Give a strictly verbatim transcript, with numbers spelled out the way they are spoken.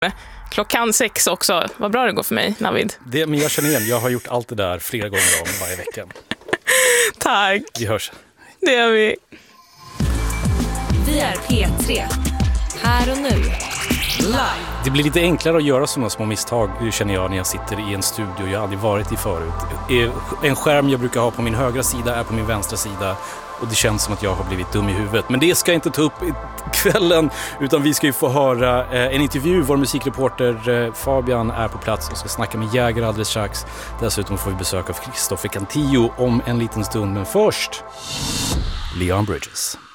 Klockan sex också. Vad bra det går för mig, Navid. Det, men jag känner igen, jag har gjort allt det där flera gånger om varje vecka. Tack. Vi hörs. Det gör vi. Vi är P tre. Här och nu. Live. Det blir lite enklare att göra sådana små misstag, känner jag, när jag sitter i en studio jag aldrig varit i förut. En skärm jag brukar ha på min högra sida är på min vänstra sida. Och det känns som att jag har blivit dum i huvudet. Men det ska jag inte ta upp i kvällen, utan vi ska ju få höra en intervju. Vår musikreporter Fabian är på plats och ska snacka med Jäger alldeles strax. Dessutom får vi besök av Christopher Cantillo om en liten stund. Men först, Leon Bridges.